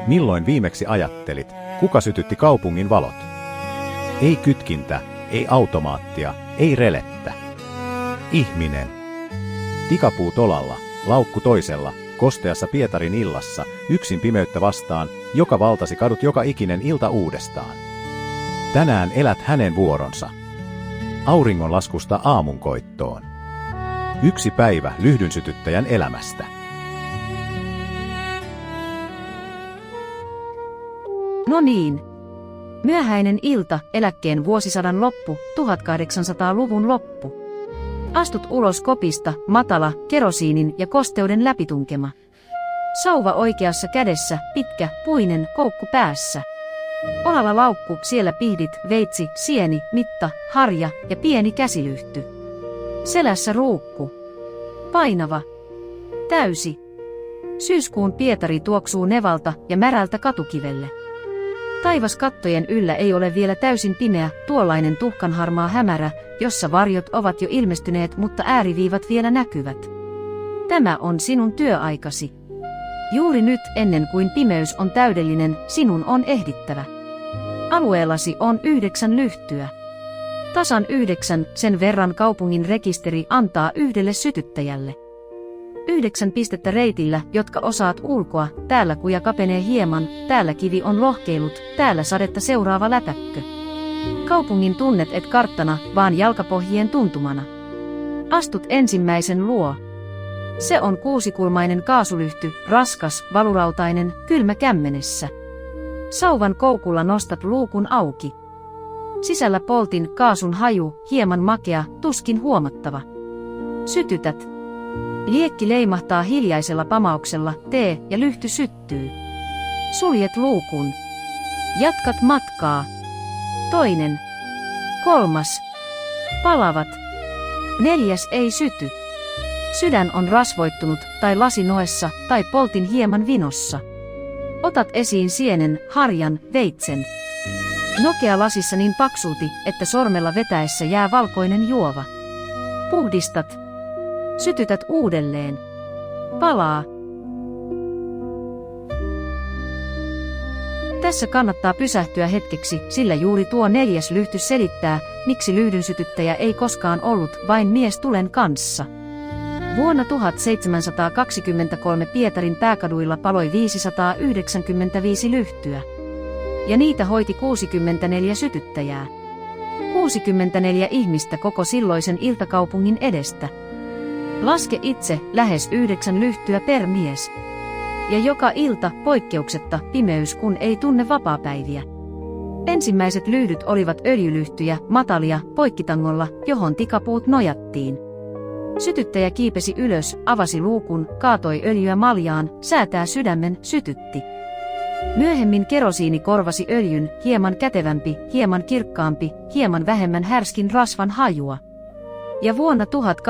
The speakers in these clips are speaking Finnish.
Milloin viimeksi ajattelit, kuka sytytti kaupungin valot? Ei kytkintä, ei automaattia, ei relettä. Ihminen. Tikapuu tolalla, laukku toisella, kosteassa Pietarin illassa, yksin pimeyttä vastaan, joka valtasi kadut joka ikinen ilta uudestaan. Tänään elät hänen vuoronsa. Auringonlaskusta aamunkoittoon. Yksi päivä lyhdynsytyttäjän elämästä. No niin. Myöhäinen ilta, eläkkeen vuosisadan loppu, 1800-luvun loppu. Astut ulos kopista, matala, kerosiinin ja kosteuden läpitunkema. Sauva oikeassa kädessä, pitkä, puinen koukku päässä. Olalla laukku, siellä pihdit, veitsi, sieni, mitta, harja ja pieni käsilyhty. Selässä ruukku. Painava. Täysi. Syyskuun Pietari tuoksuu nevalta ja märältä katukivelle. Taivas kattojen yllä ei ole vielä täysin pimeä, tuollainen tuhkanharmaa hämärä, jossa varjot ovat jo ilmestyneet, mutta ääriviivat vielä näkyvät. Tämä on sinun työaikasi. Juuri nyt, ennen kuin pimeys on täydellinen, sinun on ehdittävä. Alueellasi on 9 lyhtyä. Tasan 9, sen verran kaupungin rekisteri antaa yhdelle sytyttäjälle. 9 pistettä reitillä, jotka osaat ulkoa, täällä kuja kapenee hieman, täällä kivi on lohkeilut, täällä sadetta seuraava lätäkkö. Kaupungin tunnet et karttana, vaan jalkapohjien tuntumana. Astut ensimmäisen luo. Se on kuusikulmainen kaasulyhty, raskas, valurautainen, kylmä kämmenessä. Sauvan koukulla nostat luukun auki. Sisällä poltin kaasun haju, hieman makea, tuskin huomattava. Sytytät. Liekki leimahtaa hiljaisella pamauksella, tee ja lyhty syttyy. Suljet luukun. Jatkat matkaa. Toinen. 3. Palavat. 4. ei syty. Sydän on rasvoittunut, tai lasi noessa, tai poltin hieman vinossa. Otat esiin sienen, harjan, veitsen. Nokea lasissa niin paksulti, että sormella vetäessä jää valkoinen juova. Puhdistat. Sytytät uudelleen. Palaa. Tässä kannattaa pysähtyä hetkeksi, sillä juuri tuo 4. lyhty selittää, miksi lyhdynsytyttäjä ei koskaan ollut vain mies tulen kanssa. Vuonna 1723 Pietarin pääkaduilla paloi 595 lyhtyä. Ja niitä hoiti 64 sytyttäjää. 64 ihmistä koko silloisen iltakaupungin edestä. Laske itse, lähes 9 lyhtyä per mies. Ja joka ilta, poikkeuksetta, pimeys kun ei tunne vapaapäiviä. Ensimmäiset lyhdyt olivat öljylyhtyjä, matalia, poikkitangolla, johon tikapuut nojattiin. Sytyttäjä kiipesi ylös, avasi luukun, kaatoi öljyä maljaan, säätää sydämen, sytytti. Myöhemmin kerosiini korvasi öljyn, hieman kätevämpi, hieman kirkkaampi, hieman vähemmän härskin rasvan hajua. Ja vuonna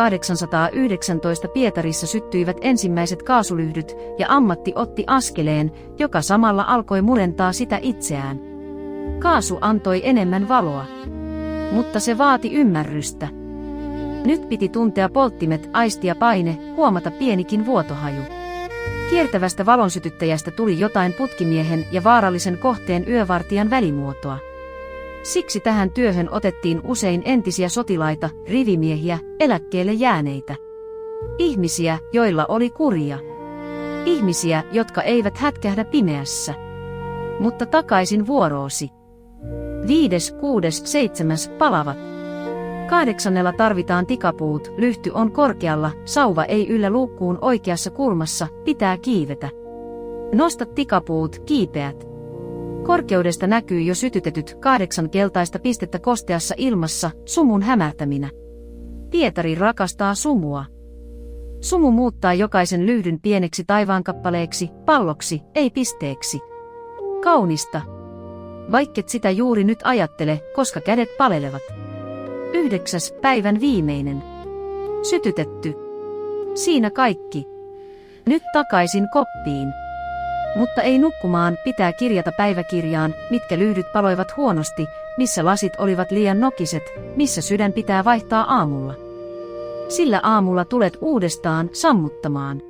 1819 Pietarissa syttyivät ensimmäiset kaasulyhdyt, ja ammatti otti askeleen, joka samalla alkoi murentaa sitä itseään. Kaasu antoi enemmän valoa. Mutta se vaati ymmärrystä. Nyt piti tuntea polttimet, aistia paine, huomata pienikin vuotohaju. Kiertävästä valonsytyttäjästä tuli jotain putkimiehen ja vaarallisen kohteen yövartijan välimuotoa. Siksi tähän työhön otettiin usein entisiä sotilaita, rivimiehiä, eläkkeelle jääneitä. Ihmisiä, joilla oli kuria. Ihmisiä, jotka eivät hätkähdä pimeässä. Mutta takaisin vuoroosi. 5., 6., 7. palavat. 8. tarvitaan tikapuut, lyhty on korkealla, sauva ei yllä luukkuun oikeassa kulmassa, pitää kiivetä. Nosta tikapuut, kiipeät. Korkeudesta näkyy jo sytytetyt 8 keltaista pistettä kosteassa ilmassa, sumun hämärtäminä. Pietari rakastaa sumua. Sumu muuttaa jokaisen lyhdyn pieneksi taivaankappaleeksi, palloksi, ei pisteeksi. Kaunista. Vaikket sitä juuri nyt ajattele, koska kädet palelevat. 9. päivän viimeinen. Sytytetty. Siinä kaikki. Nyt takaisin koppiin. Mutta ei nukkumaan, pitää kirjata päiväkirjaan, mitkä lyhdyt paloivat huonosti, missä lasit olivat liian nokiset, missä sydän pitää vaihtaa aamulla. Sillä aamulla tulet uudestaan sammuttamaan.